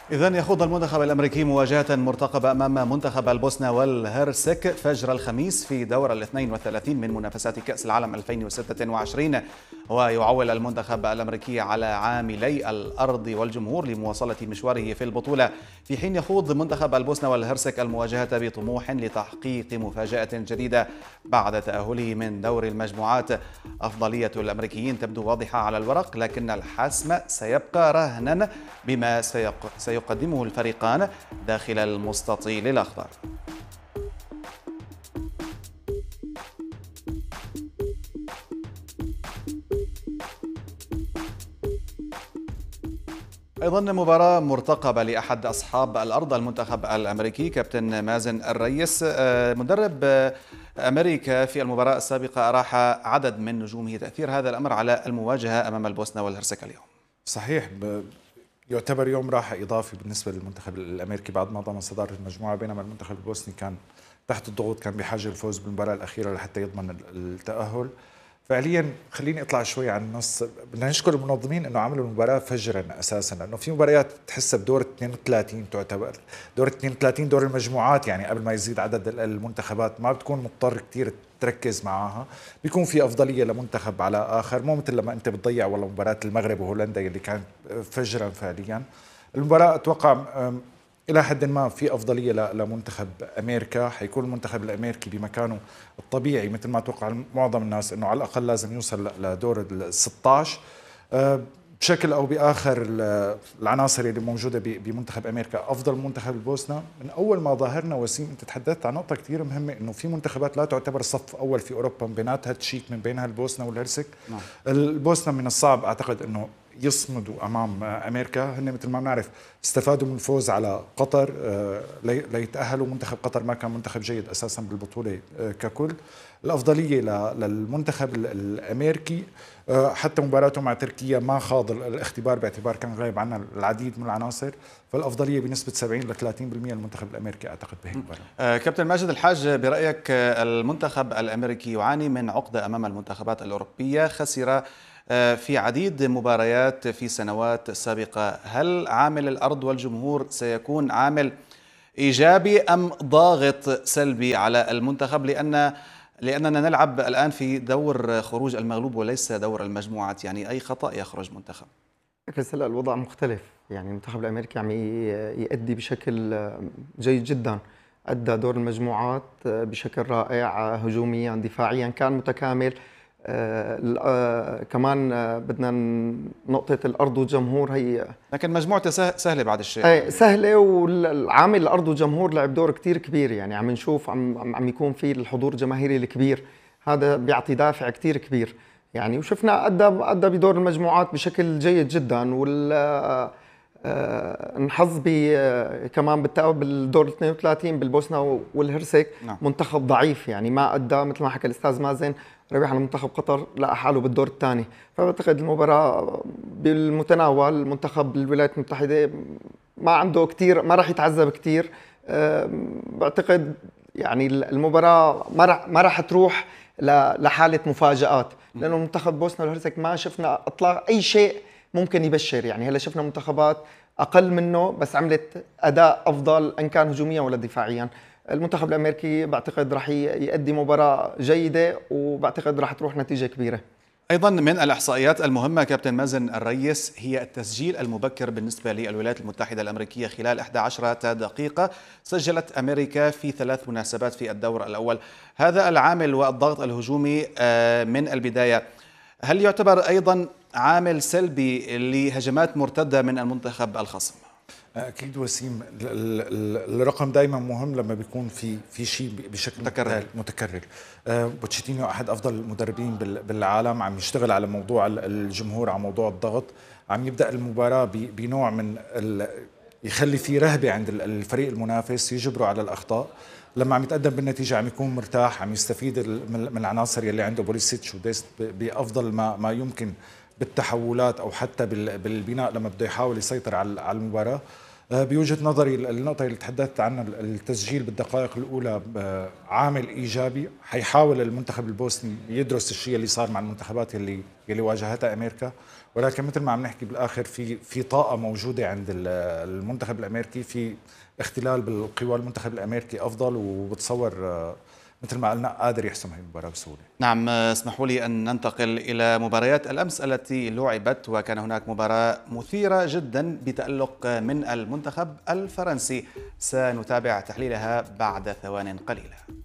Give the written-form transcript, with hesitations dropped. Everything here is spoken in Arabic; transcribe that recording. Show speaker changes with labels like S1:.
S1: إذن يخوض المنتخب الأمريكي مواجهة مرتقبة أمام منتخب البوسنة والهرسك فجر الخميس في دور ال 32 من منافسات كأس العالم 2026. ويعول المنتخب الأمريكي على عاملي الأرض والجمهور لمواصلة مشواره في البطولة، في حين يخوض منتخب البوسنة والهرسك المواجهة بطموح لتحقيق مفاجأة جديدة بعد تأهله من دور المجموعات. أفضلية الأمريكيين تبدو واضحة على الورق، لكن الحسم سيبقى رهنا بما سيقدمه الفريقان داخل المستطيل الأخضر. أيضا مباراة مرتقبة لأحد أصحاب الأرض المنتخب الأمريكي كابتن مازن الريس. مدرب أمريكا في المباراة السابقة أراح عدد من نجومه، تأثير هذا الأمر على المواجهة أمام البوسنة والهرسك اليوم؟
S2: صحيح، يعتبر يوم راحة إضافي بالنسبة للمنتخب الأمريكي بعد ما ضمن صدارة المجموعة، بينما المنتخب البوسني كان تحت الضغوط، كان بحاجة للفوز بالمباراة الأخيرة لحتى يضمن التأهل. فعليا خليني اطلع شوي عن النص. بدنا نشكر المنظمين انه عملوا المباراه فجرا اساسا، لانه في مباريات تحسها بدور 32 تعتبر دور 32 دور المجموعات، يعني قبل ما يزيد عدد المنتخبات ما بتكون مضطر كثير تركز معاها، بيكون في افضليه لمنتخب على اخر، مو مثل لما انت بتضيع والله مباراه المغرب وهولندا اللي كانت فجرا فعليا. المباراه اتوقع إلى حد ما في أفضلية لمنتخب أمريكا، حيكون المنتخب الأمريكي بمكانه الطبيعي مثل ما توقع معظم الناس أنه على الأقل لازم يوصل لدور ال 16 بشكل أو بآخر. العناصر اللي موجودة بمنتخب أمريكا أفضل منتخب البوسنة. من أول ما ظاهرنا وسيم أنت تحدثت عن نقطة كثير مهمة، أنه في منتخبات لا تعتبر صف أول في أوروبا، من بيناتها تشيك، من بينها البوسنة والهرسك. البوسنة من الصعب أعتقد أنه يصمدوا امام امريكا. هن مثل ما بنعرف استفادوا من الفوز على قطر ليتاهلوا. منتخب قطر ما كان منتخب جيد اساسا بالبطوله ككل. الافضليه للمنتخب الامريكي، حتى مباراته مع تركيا ما خاض الاختبار باعتبار كان غايب عنها العديد من العناصر، فالافضليه بنسبه 70 ل 30% للمنتخب الامريكي اعتقد بهي المباراه.
S1: كابتن ماجد الحاج، برايك المنتخب الامريكي يعاني من عقده امام المنتخبات الاوروبيه، خسر في عديد مباريات في سنوات سابقة. هل عامل الأرض والجمهور سيكون عامل إيجابي أم ضاغط سلبي على المنتخب، لأننا نلعب الآن في دور خروج المغلوب وليس دور المجموعات؟ يعني أي خطأ يخرج منتخب.
S3: بس هلا الوضع مختلف، يعني المنتخب الأمريكي عم يؤدي بشكل جيد جدا، أدى دور المجموعات بشكل رائع، هجوميا دفاعيا كان متكامل. كمان بدنا نقطة الأرض والجمهور، هي
S1: لكن مجموعته سهلة بعد الشيء.
S3: سهلة، والعامل الأرض والجمهور لعب دور كتير كبير. يعني عم نشوف عم يكون في الحضور الجماهيري الكبير، هذا بيعطي دافع كتير كبير. يعني وشفنا أدى بدور المجموعات بشكل جيد جدا، وال انحظ كمان بالتأهل بالدور 32 بالبوسنة والهرسك. منتخب ضعيف، يعني ما أدى مثل ما حكى الأستاذ مازن، ربح على منتخب قطر لقى حاله بالدور الثاني. فبعتقد المباراة بالمتناول. منتخب الولايات المتحدة ما عنده كتير، ما راح يتعذب كتير. بعتقد يعني المباراة ما راح تروح لحالة مفاجآت، لأنه منتخب بوسنة والهرسك ما شفنا إطلاق أي شيء ممكن يبشر. يعني هلا شفنا منتخبات أقل منه بس عملت أداء أفضل إن كان هجوميا ولا دفاعيا. المنتخب الأمريكي بعتقد راح يؤدي مباراة جيدة، وبعتقد راح تروح نتيجة كبيرة.
S1: أيضا من الإحصائيات المهمة كابتن مازن الريس هي التسجيل المبكر بالنسبة للولايات المتحدة الأمريكية. خلال 11 دقيقة سجلت أمريكا في 3 مناسبات في الدور الأول. هذا العامل والضغط الهجومي من البداية، هل يعتبر أيضا عامل سلبي لهجمات مرتدة من المنتخب الخصم؟
S2: اكيد وسيم، الرقم دائما مهم لما بيكون في شيء بشكل متكرر. بوتشيتينيو احد افضل المدربين بالعالم، عم يشتغل على موضوع الجمهور، على موضوع الضغط، عم يبدا المباراه بنوع من يخلي في رهبه عند الفريق المنافس، يجبره على الاخطاء. لما عم يتقدم بالنتيجه عم يكون مرتاح، عم يستفيد من العناصر يلي عنده بوليسيتش وديست بافضل ما يمكن بالتحولات او حتى بالبناء لما بده يحاول يسيطر على المباراه. بوجهة نظري النقطة اللي تحدثت عنها، التسجيل بالدقائق الأولى عامل إيجابي. حيحاول المنتخب البوسني يدرس الشيء اللي صار مع المنتخبات اللي واجهتها أمريكا، ولكن مثل ما عم نحكي بالآخر في طاقة موجودة عند المنتخب الأمريكي، في اختلال بالقوى. المنتخب الأمريكي أفضل، وبتصور مثل ما قلنا قادر يحسم هذه المباراة بسهولة.
S1: نعم، اسمحوا لي أن ننتقل إلى مباريات الأمس التي لعبت، وكان هناك مباراة مثيرة جدا بتألق من المنتخب الفرنسي. سنتابع تحليلها بعد ثوان قليلة.